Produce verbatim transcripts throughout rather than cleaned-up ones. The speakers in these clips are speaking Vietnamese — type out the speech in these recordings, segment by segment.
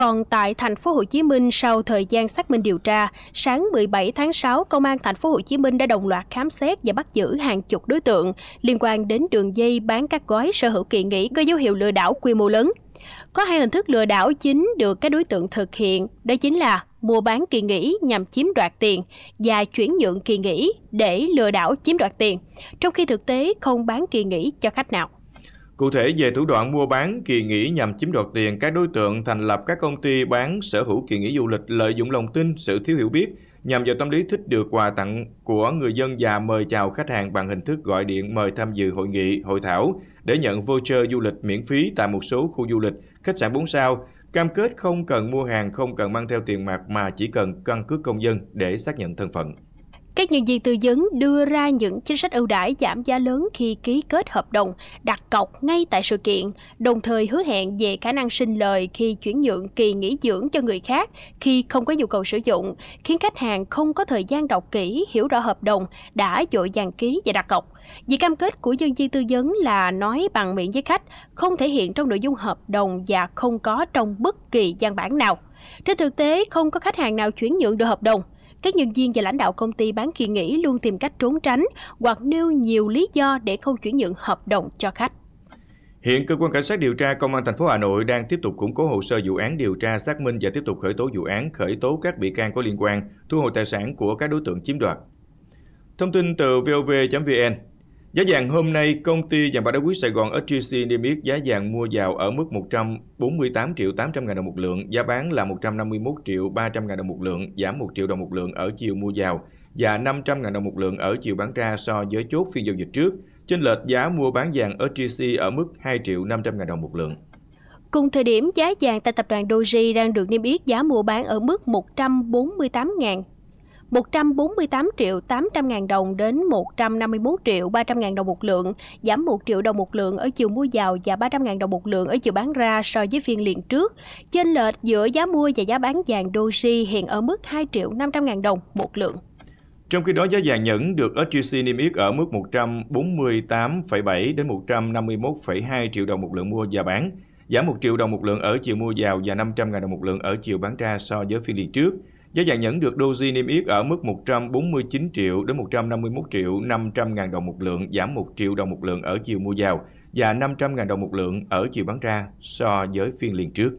Còn tại thành phố Hồ Chí Minh, sau thời gian xác minh điều tra, sáng mười bảy tháng sáu, Công an thành phố Hồ Chí Minh đã đồng loạt khám xét và bắt giữ hàng chục đối tượng liên quan đến đường dây bán các gói sở hữu kỳ nghỉ có dấu hiệu lừa đảo quy mô lớn. Có hai hình thức lừa đảo chính được các đối tượng thực hiện, đó chính là mua bán kỳ nghỉ nhằm chiếm đoạt tiền và chuyển nhượng kỳ nghỉ để lừa đảo chiếm đoạt tiền, trong khi thực tế không bán kỳ nghỉ cho khách nào. Cụ thể về thủ đoạn mua bán kỳ nghỉ nhằm chiếm đoạt tiền, các đối tượng thành lập các công ty bán sở hữu kỳ nghỉ du lịch lợi dụng lòng tin, sự thiếu hiểu biết nhằm vào tâm lý thích được quà tặng của người dân và mời chào khách hàng bằng hình thức gọi điện mời tham dự hội nghị, hội thảo để nhận voucher du lịch miễn phí tại một số khu du lịch, khách sạn bốn sao, cam kết không cần mua hàng, không cần mang theo tiền mặt mà chỉ cần căn cước công dân để xác nhận thân phận. Các nhân viên tư vấn đưa ra những chính sách ưu đãi giảm giá lớn khi ký kết hợp đồng, đặt cọc ngay tại sự kiện, đồng thời hứa hẹn về khả năng sinh lời khi chuyển nhượng kỳ nghỉ dưỡng cho người khác khi không có nhu cầu sử dụng, khiến khách hàng không có thời gian đọc kỹ, hiểu rõ hợp đồng, đã vội vàng ký và đặt cọc. Vì cam kết của nhân viên tư vấn là nói bằng miệng với khách, không thể hiện trong nội dung hợp đồng và không có trong bất kỳ văn bản nào. Trên thực tế, không có khách hàng nào chuyển nhượng được hợp đồng. Các nhân viên và lãnh đạo công ty bán kỳ nghỉ luôn tìm cách trốn tránh hoặc nêu nhiều lý do để không chuyển nhượng hợp đồng cho khách. Hiện cơ quan cảnh sát điều tra Công an thành phố Hà Nội đang tiếp tục củng cố hồ sơ vụ án, điều tra xác minh và tiếp tục khởi tố vụ án, khởi tố các bị can có liên quan, thu hồi tài sản của các đối tượng chiếm đoạt. Thông tin từ vê o vê chấm vê en. Giá vàng hôm nay, công ty vàng bạc đá quý Sài Gòn ét gi xê niêm yết giá vàng mua vào ở mức một trăm bốn mươi tám triệu tám trăm ngàn đồng một lượng, giá bán là một trăm năm mươi mốt triệu ba trăm ngàn đồng một lượng, giảm một triệu đồng một lượng ở chiều mua vào và năm trăm ngàn đồng một lượng ở chiều bán ra so với chốt phiên giao dịch trước. Chênh lệch giá mua bán vàng ét gi xê ở mức hai triệu năm trăm ngàn đồng một lượng. Cùng thời điểm, giá vàng tại tập đoàn Doji đang được niêm yết giá mua bán ở mức một trăm bốn mươi tám ngàn một trăm bốn mươi tám triệu tám trăm ngàn đồng đến một trăm năm mươi mốt triệu ba trăm ngàn đồng một lượng, giảm một triệu đồng một lượng ở chiều mua vào và ba trăm ngàn đồng một lượng ở chiều bán ra so với phiên liền trước. Chênh lệch giữa giá mua và giá bán vàng Doji hiện ở mức hai triệu năm trăm ngàn đồng một lượng. Trong khi đó, giá vàng nhẫn được ét gi xê niêm yết ở mức một trăm bốn mươi tám phẩy bảy đến một trăm năm mươi mốt phẩy hai triệu đồng một lượng mua và bán, giảm một triệu đồng một lượng ở chiều mua vào và năm trăm ngàn đồng một lượng ở chiều bán ra so với phiên liền trước. Giá vàng nhẫn được Doji niêm yết ở mức một trăm bốn mươi chín triệu đến một trăm năm mươi mốt triệu năm trăm ngàn đồng một lượng, giảm một triệu đồng một lượng ở chiều mua vào và năm trăm ngàn đồng một lượng ở chiều bán ra so với phiên liền trước.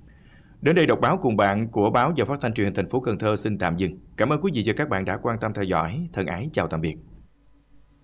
Đến đây đọc báo cùng bạn của báo và phát thanh truyền hình thành phố Cần Thơ xin tạm dừng. Cảm ơn quý vị và các bạn đã quan tâm theo dõi. Thân ái chào tạm biệt.